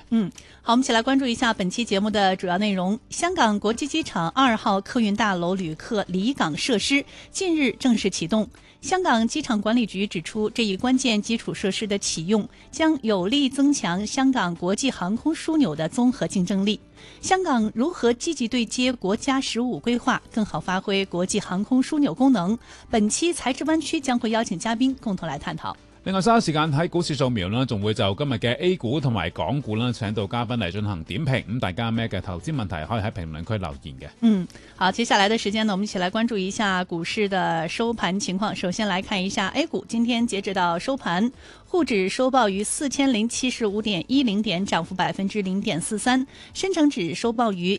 好，我们一起来关注一下本期节目的主要内容。香港国际机场2号客运大楼旅客离港设施近日正式启动。香港机场管理局指出，这一关键基础设施的启用将有力增强香港国际航空枢纽的综合竞争力。香港如何积极对接國家15規劃，更好發揮國際航空樞紐功能？本期財智灣區將會邀請嘉賓共同來探討。 另外稍後時間喺股市掃描啦，仲會就今日嘅 A 股同埋港股啦，請到嘉賓嚟進行點評。咁大家咩嘅投資問題可以喺評論區留言嘅。 好，接下來的時間呢，我們一起來關注一下股市的收盤情況。首先來看一下 A 股，今天截止到收盤，滬指收報於4075.10點，漲幅0.43%；深成指收報於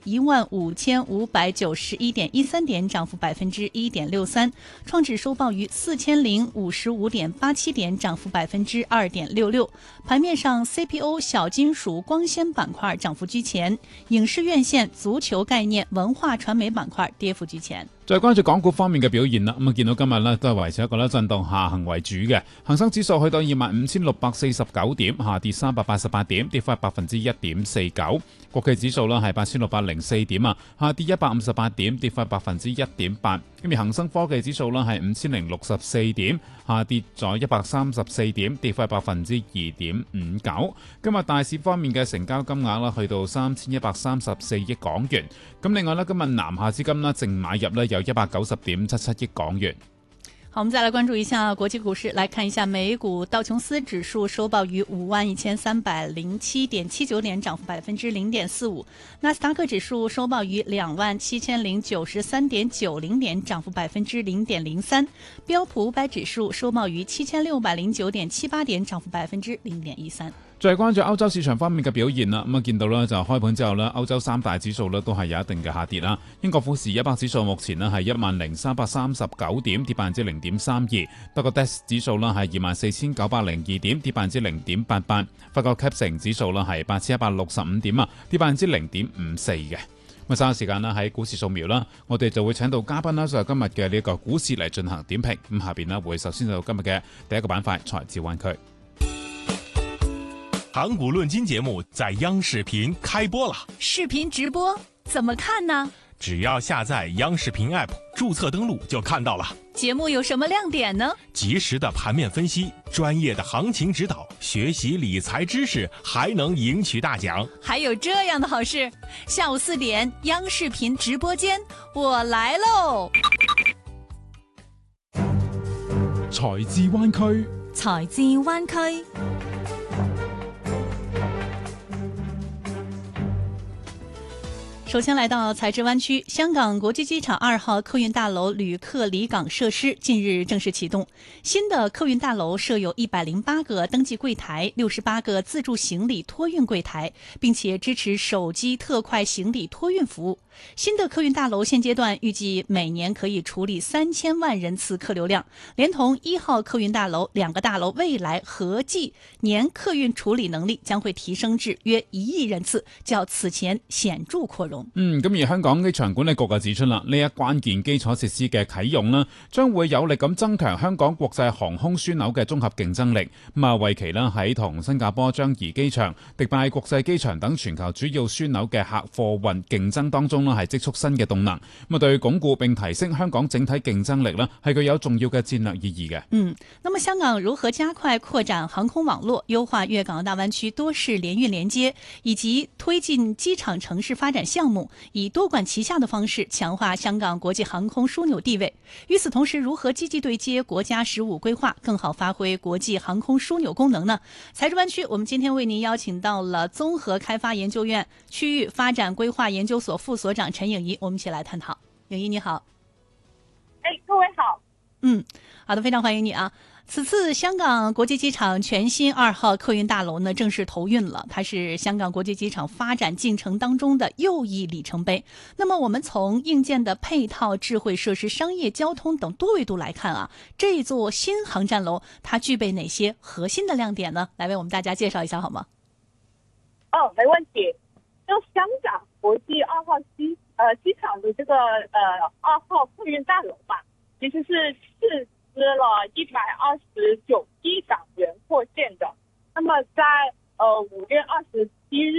15591.13點，漲幅1.63%；創指收報於4055.87點，漲幅2.66%。盤面上 ，CPO、小金屬、光纖板塊漲幅居前，影視院線、足球概念、文化傳媒板塊跌幅居前。 再關注港股方面嘅表現啦，咁見到今日呢都係維持一個震盪下行為主嘅，恒生指數去到25,649點，下跌388點，跌幅係1.49%。國企指數呢係8,604點啊，下跌158點，跌幅係1.8%。咁而恒生科技指數呢係5,064點，下跌咗134點，跌幅係2.59%。今日大市方面嘅成交金額啦，去到3,134億港元。咁另外呢，今日南下資金啦淨買入呢有190.77億港元。 好，我們再來關注一下國際股市，來看一下美股道瓊斯指數收報於51,307.79點，漲幅0.45%；納斯達克指數收報於27,093.90點，漲幅0.03%；標普500指數收報於7,609.78點，漲幅0.13%。 再關注歐洲市場方面嘅表現啦，咁見到咧就開盤之後咧，歐洲三大指數咧都係有一定嘅下跌啦。英國富時100指數目前咧係10,339點，跌0.32%；德國 DAX 指數咧係24,902點，跌0.88%；法國 CAC 城指數咧係8,165點啊，跌0.54%嘅。咁稍後時間啦，喺股市掃描啦，我哋就會請到嘉賓啦，就係今日嘅呢個股市嚟進行點評。咁下邊呢會首先到今日嘅第一個板塊財智灣區。 港股論金節目在央視頻開播了， 視頻直播怎麼看呢？ 只要下載央視頻 App， 註冊登錄就看到了。 節目有什麼亮點呢？ 及時的盤面分析，專業的行情指導，學習理財知識，還能贏取大獎。 還有這樣的好事，下午4點央視頻直播間，我來嘍！ 財智灣區， 財智灣區。首先來到財智灣區，香港國際機場2號客運大樓旅客離港設施近日正式啟動。新的客運大樓設有108個登記櫃台、68個自助行李托運櫃台，並且支持手機特快行李托運服務。新的客運大樓現階段預計每年可以處理3000萬人次客流量，連同1號客運大樓2個大樓未來合計年客運處理能力將會提升至約1億人次，較此前顯著擴容。 咁而香港機場管理局就指出啦，呢一關鍵基礎設施嘅啟用啦，將會有力咁增強香港國際航空樞紐嘅綜合競爭力。為期啦喺同新加坡樟宜機場、迪拜國際機場等全球主要樞紐嘅客貨運競爭當中係積蓄新嘅動能。對鞏固並提升香港整體競爭力係具有重要嘅戰略意義嘅。 那麼香港如何加快擴展航空網絡，優化粵港澳大灣區多式聯運連接，以及推進機場城市發展項目，以多管齊下的方式強化香港國際航空樞紐地位。與此同時，如何積極對接國家15規劃，更好發揮國際航空樞紐功能呢？財智灣區，我們今天為您邀請到了綜合開發研究院區域發展規劃研究所副所長陳穎儀，我們一起來探討。穎儀你好。 各位好。 好的，非常歡迎你啊。此次香港國際機場全新2號客運大樓呢正式投運了，它是香港國際機場發展進程當中的又一里程碑。那麼我們從硬件的配套、智慧設施、商業交通等多維度來看啊，這座新航站樓它具備哪些核心的亮點呢？來為我們大家介紹一下好嗎？ 沒問題。就香港國際2號機場的這個2號客運大樓吧，其實是斥資了129億港元擴建的。那麼在5月27日